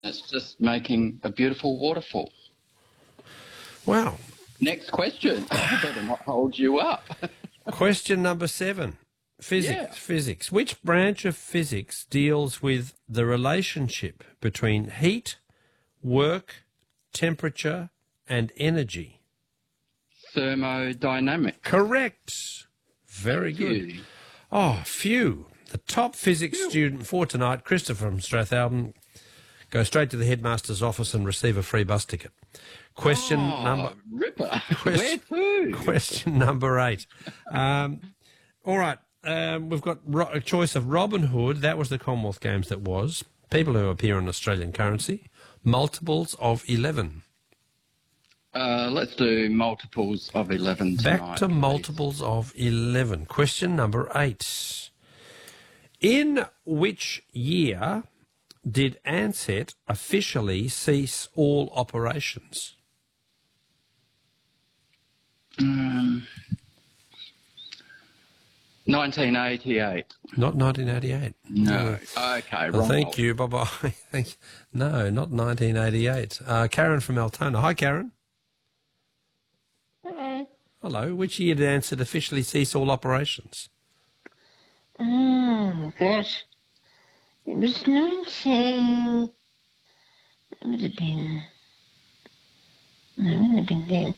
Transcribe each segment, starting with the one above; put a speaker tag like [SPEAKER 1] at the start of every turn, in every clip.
[SPEAKER 1] It's just making a beautiful waterfall.
[SPEAKER 2] Wow.
[SPEAKER 1] Next question. I better not hold you up.
[SPEAKER 2] Question number 7. Physics.
[SPEAKER 1] Yeah.
[SPEAKER 2] Physics. Which branch of physics deals with the relationship between heat, work, temperature, and energy?
[SPEAKER 1] Thermodynamics.
[SPEAKER 2] Correct. Very good.
[SPEAKER 1] You.
[SPEAKER 2] Oh, phew. The top physics student for tonight, Christopher from Strathalbyn, go straight to the headmaster's office and receive a free bus ticket. Question
[SPEAKER 1] Ripper. Where to?
[SPEAKER 2] Question number 8. All right. We've got a choice of Robin Hood. That was the Commonwealth Games that was. People who appear in Australian currency. Multiples of 11.
[SPEAKER 1] Let's do multiples of 11 tonight.
[SPEAKER 2] Back to multiples of 11. Question number 8. In which year did Ansett officially cease all operations?
[SPEAKER 1] 1988.
[SPEAKER 2] Not 1988.
[SPEAKER 1] No. Okay, wrong.
[SPEAKER 2] Thank you. Bye-bye. No, not 1988. Karen from Altona. Hi, Karen.
[SPEAKER 3] Hello.
[SPEAKER 2] Hello. Which year did Ansett officially cease all operations?
[SPEAKER 3] Oh, gosh. It was 19... It would have been... No, it would have been then.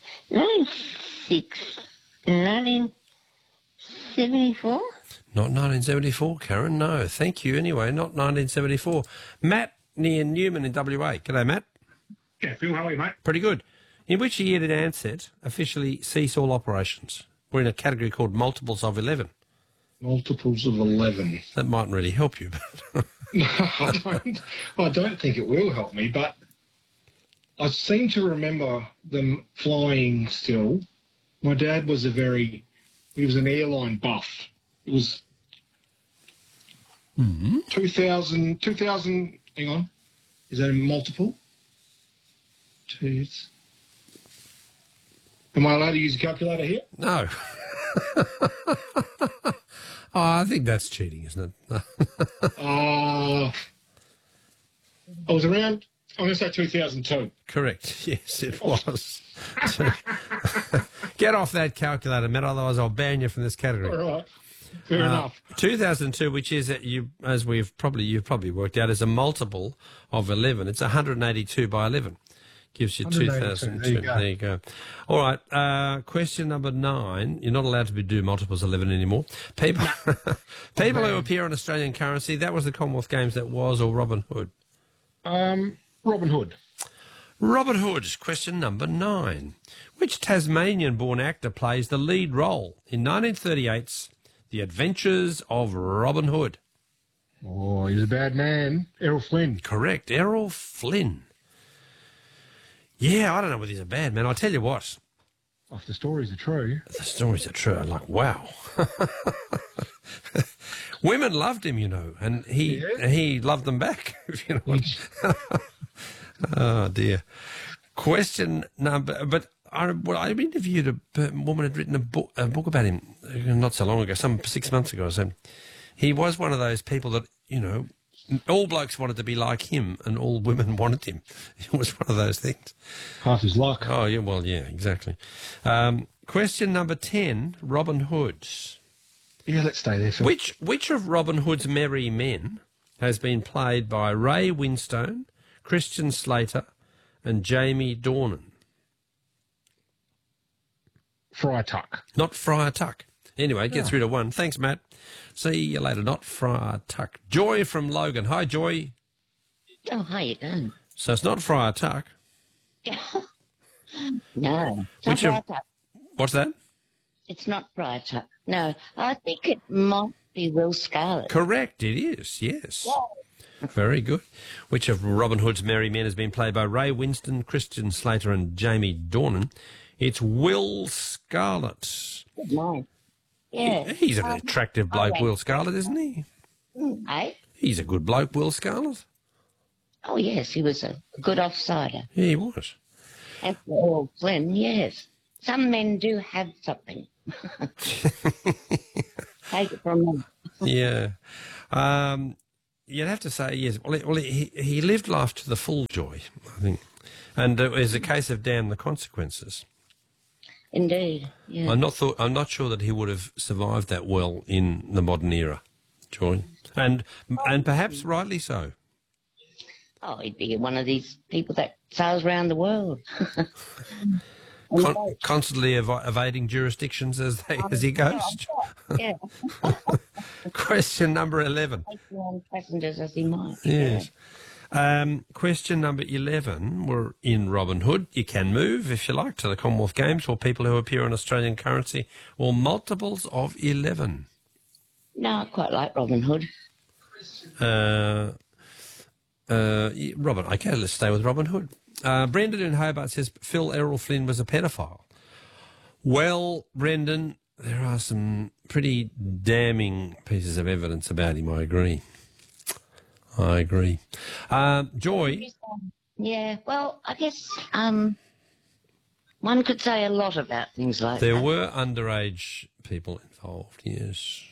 [SPEAKER 3] 1974?
[SPEAKER 2] Not 1974, Karen. No. Thank you. Anyway, not 1974. Matt near Newman in WA. G'day, Matt.
[SPEAKER 4] Yeah, Phil, how are you, mate?
[SPEAKER 2] Pretty good. In which year did Ansett officially cease all operations? We're in a category called multiples of 11.
[SPEAKER 4] Multiples of 11.
[SPEAKER 2] That mightn't really help you.
[SPEAKER 4] No, I don't think it will help me, but I seem to remember them flying still. My dad was he was an airline buff. It was 2000, hang on, is that a multiple? Am I allowed to use a calculator here?
[SPEAKER 2] No. I think that's cheating, isn't it?
[SPEAKER 4] I was around, I'm going to say 2002.
[SPEAKER 2] Correct. Yes, it was. Get off that calculator, Matt, otherwise I'll ban you from this category.
[SPEAKER 4] All right. Fair enough.
[SPEAKER 2] 2002, which is, as you've probably worked out, is a multiple of 11. It's 182 by 11. Gives you 2002. There you go. All right. Question number 9. You're not allowed to do multiples of 11 anymore. People who appear in Australian currency, that was the Commonwealth Games that was, or Robin Hood?
[SPEAKER 4] Robin Hood.
[SPEAKER 2] Robin Hood. Question number 9. Which Tasmanian-born actor plays the lead role in 1938's The Adventures of Robin Hood?
[SPEAKER 4] Oh, he's a bad man. Errol Flynn.
[SPEAKER 2] Correct. Errol Flynn. Yeah, I don't know whether he's a bad man. I'll tell you what.
[SPEAKER 4] If the stories are true.
[SPEAKER 2] The stories are true. I'm like, wow. Women loved him, and he loved them back. If you know what. Oh, dear. Question number... But I interviewed a woman who had written a book about him not so long ago, 6 months ago or so. He was one of those people that, all blokes wanted to be like him and all women wanted him. It was one of those things.
[SPEAKER 4] Half his luck.
[SPEAKER 2] Oh, yeah, well, yeah, exactly. Question number 10, Robin Hood.
[SPEAKER 4] Yeah, let's stay there, Phil.
[SPEAKER 2] Which of Robin Hood's merry men has been played by Ray Winstone, Christian Slater and Jamie Dornan?
[SPEAKER 4] Friar Tuck.
[SPEAKER 2] Not Friar Tuck. Anyway, gets rid of one. Thanks, Matt. See you later. Not Friar Tuck. Joy from Logan. Hi, Joy.
[SPEAKER 3] Oh, how you doing?
[SPEAKER 2] So it's not Friar Tuck.
[SPEAKER 3] No.
[SPEAKER 2] Which of, what's that?
[SPEAKER 3] It's not Friar Tuck. No, I think it might be Will Scarlet.
[SPEAKER 2] Correct, it is, yes. Very good. Which of Robin Hood's merry men has been played by Ray Winston, Christian Slater and Jamie Dornan? It's Will Scarlet.
[SPEAKER 3] Good night. Yeah.
[SPEAKER 2] He's an attractive bloke, Will Scarlet, isn't he?
[SPEAKER 3] Eh?
[SPEAKER 2] He's a good bloke, Will Scarlet.
[SPEAKER 3] Oh, yes, he was a good offsider.
[SPEAKER 2] Yeah, he was.
[SPEAKER 3] And for Errol Flynn, yes. Some men do have something. Take it from me.
[SPEAKER 2] Yeah. you'd have to say yes. Well, he lived life to the full, Joy, I think. And it was a case of damn the consequences.
[SPEAKER 3] Indeed, yeah.
[SPEAKER 2] I'm not sure that he would have survived that well in the modern era, Joy. And perhaps rightly so.
[SPEAKER 3] Oh, he'd be one of these people that sails around the world.
[SPEAKER 2] Constantly evading jurisdictions as he goes.
[SPEAKER 3] Yeah.
[SPEAKER 2] Question number 11.
[SPEAKER 3] Take on passengers as he might.
[SPEAKER 2] Yes. Question number 11. We're in Robin Hood. You can move, if you like, to the Commonwealth Games for people who appear in Australian currency or multiples of 11.
[SPEAKER 3] No, I quite like Robin Hood.
[SPEAKER 2] Robin, okay, let's stay with Robin Hood. Brendan in Hobart says Phil Errol Flynn was a pedophile. Well, Brendan, there are some pretty damning pieces of evidence about him, I agree. Joy?
[SPEAKER 3] Yeah, well, I guess one could say a lot about things like that.
[SPEAKER 2] There were underage people involved, yes.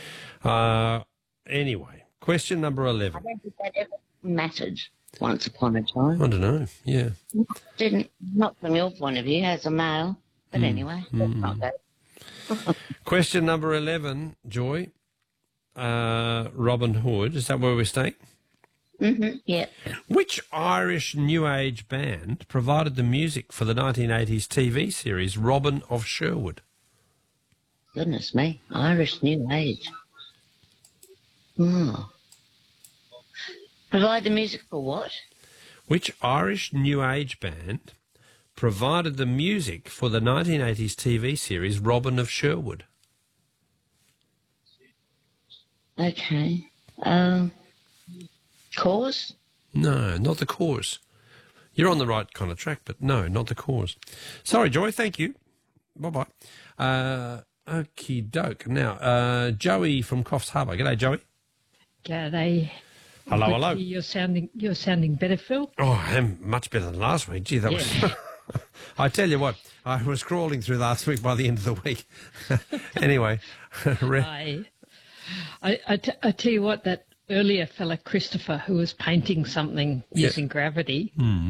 [SPEAKER 2] Anyway, question number 11.
[SPEAKER 3] I don't think that ever mattered once upon a time.
[SPEAKER 2] I don't know, yeah.
[SPEAKER 3] Didn't, not from your point of view as a male, but anyway, let's not go.
[SPEAKER 2] Question number 11, Joy. Robin Hood, is that where we're staying?
[SPEAKER 3] Mm-hmm, yeah.
[SPEAKER 2] Which Irish New Age band provided the music for the 1980s TV series Robin of Sherwood?
[SPEAKER 3] Goodness me, Irish New Age. Oh. Provide the music for what?
[SPEAKER 2] Which Irish New Age band provided the music for the 1980s TV series Robin of Sherwood?
[SPEAKER 3] Okay. Cause?
[SPEAKER 2] No, not the Cause. You're on the right kind of track, but no, not the Cause. Sorry, Joy, thank you. Bye-bye. Okie doke. Now, Joey from Coffs Harbour. G'day, Joey.
[SPEAKER 5] G'day.
[SPEAKER 2] Hello, hello.
[SPEAKER 5] You're sounding better, Phil.
[SPEAKER 2] Oh, I am much better than last week. Gee, that was... I tell you what, I was crawling through last week by the end of the week. Anyway.
[SPEAKER 5] I tell you what, that earlier fella, Christopher, who was painting something using gravity,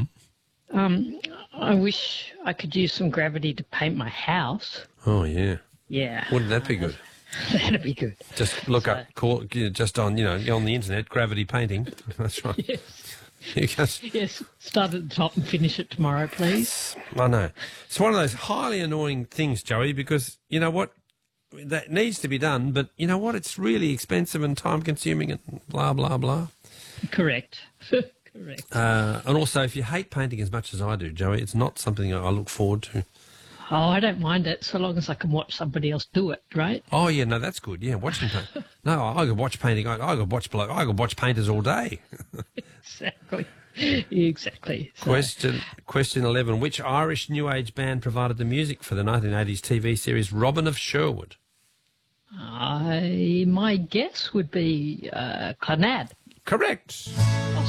[SPEAKER 5] I wish I could use some gravity to paint my house.
[SPEAKER 2] Oh, yeah.
[SPEAKER 5] Yeah.
[SPEAKER 2] Wouldn't that be good?
[SPEAKER 5] That'd be good.
[SPEAKER 2] Just look up, just on, on the internet, gravity painting. That's right.
[SPEAKER 5] Yes. Yes. Start at the top and finish it tomorrow, please.
[SPEAKER 2] I know. It's one of those highly annoying things, Joey, because you know what? That needs to be done, but you know what? It's really expensive and time-consuming and blah, blah, blah.
[SPEAKER 5] Correct. Correct.
[SPEAKER 2] And also, if you hate painting as much as I do, Joey, it's not something I look forward to.
[SPEAKER 5] Oh, I don't mind it so long as I can watch somebody else do it, right?
[SPEAKER 2] Oh, yeah, no, that's good. Yeah, watching paint. No, I could watch painting. I could watch painters all day.
[SPEAKER 5] Exactly.
[SPEAKER 2] So. Question 11. Which Irish New Age band provided the music for the 1980s TV series Robin of Sherwood?
[SPEAKER 5] My guess would be Clannad.
[SPEAKER 2] Correct.